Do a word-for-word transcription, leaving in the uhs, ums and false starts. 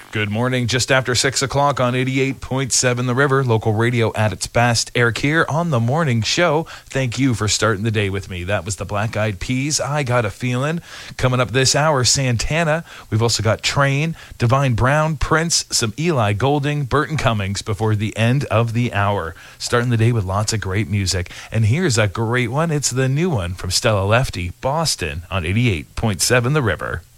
Good morning, just after six o'clock on eighty-eight point seven The River, local radio at its best. Eric here on the morning show. Thank you for starting the day with me. That was the Black Eyed Peas, I Got a Feeling. Coming up this hour, Santana. We've also got Train, Divine Brown, Prince, some Eli Golding, Burton Cummings before the end of the hour. Starting the day with lots of great music. And here's a great one. It's the new one from Stella Lefty, Boston on eighty-eight point seven The River.